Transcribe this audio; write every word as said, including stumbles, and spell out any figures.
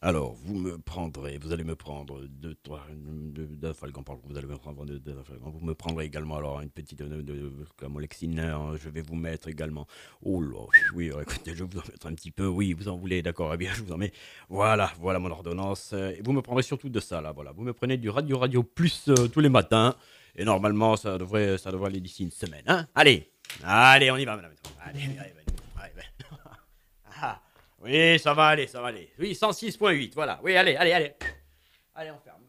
Alors, vous me prendrez, vous allez me prendre deux, trois, deux, deux Falcon, pardon, vous allez me prendre deux, deux Falcon. Vous me prendrez également alors une petite de, de, de Camolexine, hein, je vais vous mettre également. Oh là, oui, alors, écoutez, je vais vous en mettre un petit peu. Oui, vous en voulez, d'accord, eh bien, je vous en mets. Voilà, voilà mon ordonnance. Et vous me prendrez surtout de ça, là, voilà. Vous me prenez du Radio Radio Plus euh, tous les matins. Et normalement, ça devrait, ça devrait aller d'ici une semaine, hein. Allez, allez, on y va, madame. Allez, allez, allez, allez, allez. Ah. Oui, ça va aller, ça va aller. Oui, cent six virgule huit, voilà. Oui, allez, allez, allez. Allez, on ferme.